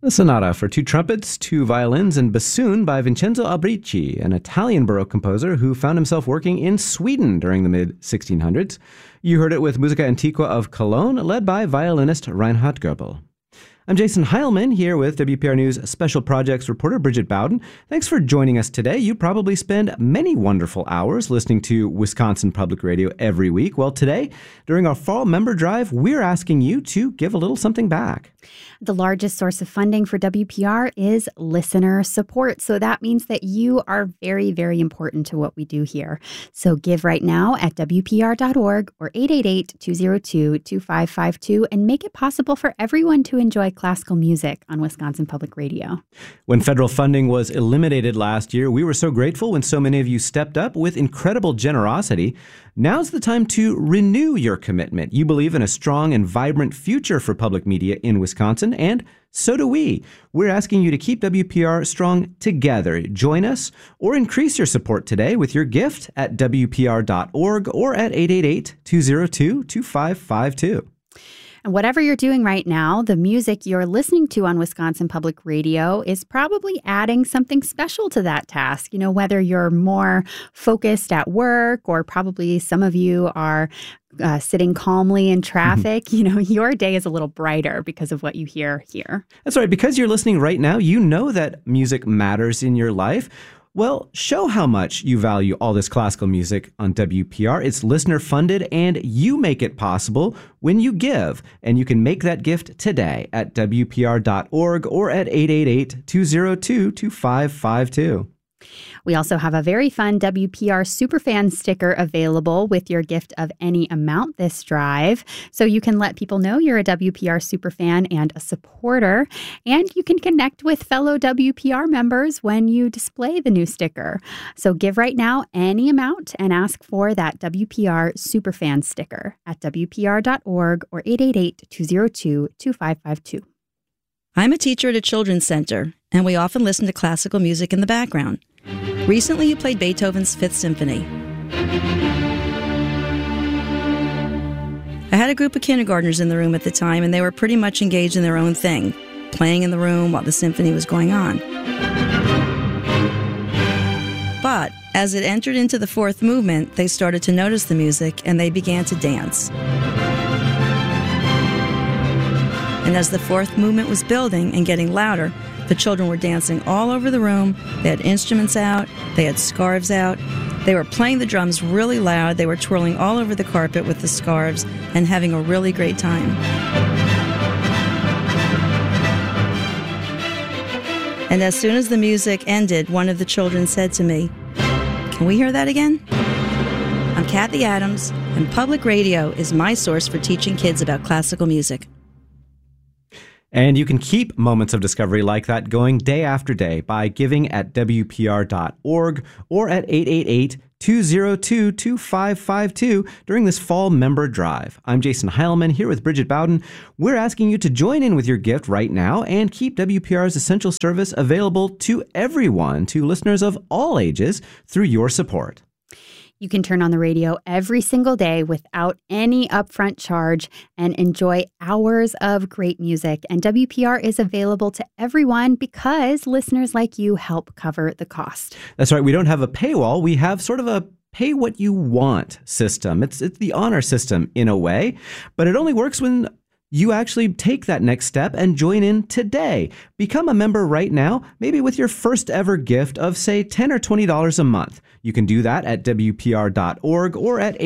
The sonata for two trumpets, two violins, and bassoon by Vincenzo Albrici, an Italian Baroque composer who found himself working in Sweden during the mid-1600s. You heard it with Musica Antiqua of Cologne, led by violinist Reinhard Goebel. I'm Jason Heilman, here with WPR News Special Projects reporter Bridget Bowden. Thanks for joining us today. You probably spend many wonderful hours listening to Wisconsin Public Radio every week. Well, today, during our fall member drive, we're asking you to give a little something back. The largest source of funding for WPR is listener support. So that means that you are very, very important to what we do here. So give right now at WPR.org or 888-202-2552 and make it possible for everyone to enjoy classical music on Wisconsin Public Radio. When federal funding was eliminated last year, we were so grateful when so many of you stepped up with incredible generosity. Now's the time to renew your commitment. You believe in a strong and vibrant future for public media in Wisconsin, and so do we. We're asking you to keep WPR strong together. Join us or increase your support today with your gift at WPR.org or at 888-202-2552. And whatever you're doing right now, the music you're listening to on Wisconsin Public Radio is probably adding something special to that task. You know, whether you're more focused at work or probably some of you are sitting calmly in traffic, you know, your day is a little brighter because of what you hear here. That's right. Because you're listening right now, you know that music matters in your life. Well, show how much you value all this classical music on WPR. It's listener-funded, and you make it possible when you give. And you can make that gift today at WPR.org or at 888-202-2552. We also have a very fun WPR Superfan sticker available with your gift of any amount this drive. So you can let people know you're a WPR Superfan and a supporter. And you can connect with fellow WPR members when you display the new sticker. So give right now any amount and ask for that WPR Superfan sticker at WPR.org or 888-202-2552. I'm a teacher at a children's center, and we often listen to classical music in the background. Recently, you played Beethoven's Fifth Symphony. I had a group of kindergartners in the room at the time, and they were pretty much engaged in their own thing, playing in the room while the symphony was going on. But as it entered into the fourth movement, they started to notice the music, and they began to dance. And as the fourth movement was building and getting louder, the children were dancing all over the room. They had instruments out. They had scarves out. They were playing the drums really loud. They were twirling all over the carpet with the scarves and having a really great time. And as soon as the music ended, one of the children said to me, "Can we hear that again?" I'm Kathy Adams, and public radio is my source for teaching kids about classical music. And you can keep moments of discovery like that going day after day by giving at WPR.org or at 888-202-2552 during this fall member drive. I'm Jason Heilman here with Bridget Bowden. We're asking you to join in with your gift right now and keep WPR's essential service available to everyone, to listeners of all ages, through your support. You can turn on the radio every single day without any upfront charge and enjoy hours of great music. And WPR is available to everyone because listeners like you help cover the cost. That's right. We don't have a paywall. We have sort of a pay what you want system. It's the honor system in a way, but it only works when you actually take that next step and join in today. Become a member right now, maybe with your first ever gift of, say, $10 or $20 a month. You can do that at WPR.org or at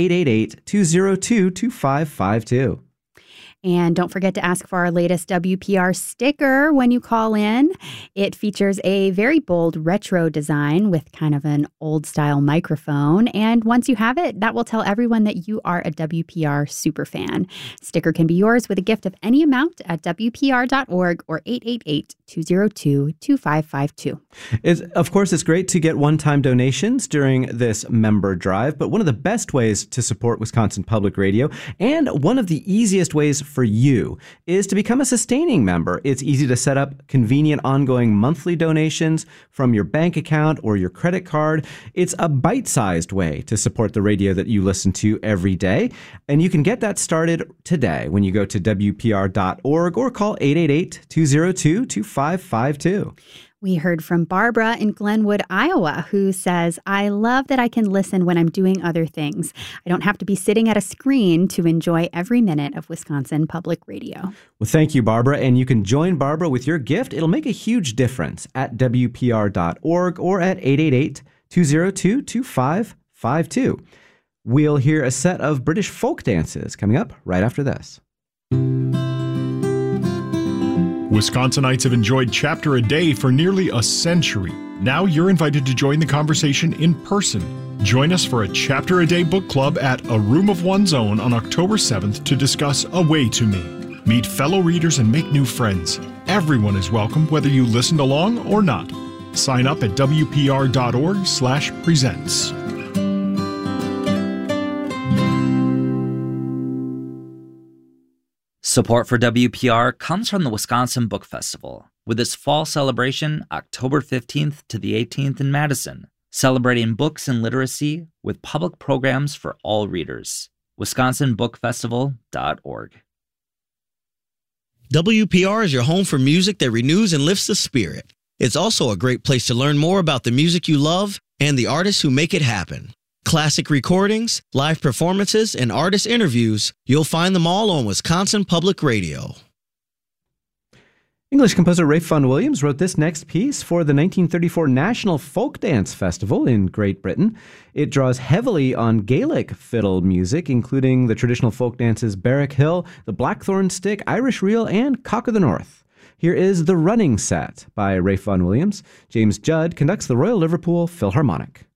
888-202-2552. And don't forget to ask for our latest WPR sticker when you call in. It features a very bold retro design with kind of an old-style microphone. And once you have it, that will tell everyone that you are a WPR superfan. Sticker can be yours with a gift of any amount at WPR.org or 888-202-2552. Of course, it's great to get one-time donations during this member drive, but one of the best ways to support Wisconsin Public Radio and one of the easiest ways for you is to become a sustaining member. It's easy to set up convenient ongoing monthly donations from your bank account or your credit card. It's a bite-sized way to support the radio that you listen to every day. And you can get that started today when you go to WPR.org or call 888-202-2552. We heard from Barbara in Glenwood, Iowa, who says, I love that I can listen when I'm doing other things. I don't have to be sitting at a screen to enjoy every minute of Wisconsin Public Radio. Well, thank you, Barbara. And you can join Barbara with your gift. It'll make a huge difference at WPR.org or at 888-202-2552. We'll hear a set of British folk dances coming up right after this. Wisconsinites have enjoyed Chapter a Day for nearly a century. Now you're invited to join the conversation in person. Join us for a Chapter a Day book club at A Room of One's Own on October 7th to discuss A Way to Me. Meet fellow readers and make new friends. Everyone is welcome, whether you listened along or not. Sign up at WPR.org/presents. Support for WPR comes from the Wisconsin Book Festival, with its fall celebration October 15th to the 18th in Madison, celebrating books and literacy with public programs for all readers. WisconsinBookFestival.org. WPR is your home for music that renews and lifts the spirit. It's also a great place to learn more about the music you love and the artists who make it happen. Classic recordings, live performances, and artist interviews, you'll find them all on Wisconsin Public Radio. English composer Ralph Vaughan Williams wrote this next piece for the 1934 National Folk Dance Festival in Great Britain. It draws heavily on Gaelic fiddle music, including the traditional folk dances Berwick Hill, the Blackthorn Stick, Irish Reel, and Cock of the North. Here is The Running Set by Ralph Vaughan Williams. James Judd conducts the Royal Liverpool Philharmonic.